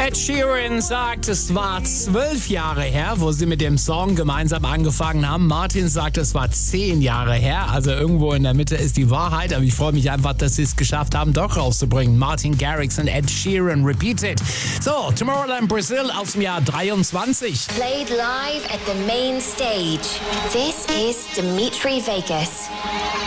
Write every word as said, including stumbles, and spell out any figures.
Ed Sheeran sagt, es war zwölf Jahre her, wo sie mit dem Song gemeinsam angefangen haben. Martin sagt, es war zehn Jahre her. Also irgendwo in der Mitte ist die Wahrheit. Aber ich freue mich einfach, dass sie es geschafft haben, doch rauszubringen. Martin Garrix und Ed Sheeran, Repeat It. So, Tomorrowland Brazil aus dem Jahr dreiundzwanzig. Played live at the main stage. This is Dimitri Vegas.